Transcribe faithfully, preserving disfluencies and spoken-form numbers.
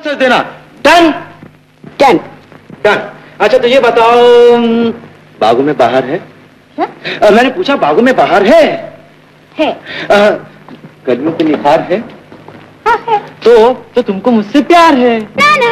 Answer देना। Done? Done. Done. अच्छा तो ये बताओ, बागों में बाहर है? है? आ, मैंने पूछा बागों में बाहर है? है। कलियों पे निखार है? हाँ है। तो तो तुमको मुझसे प्यार है? ना ना।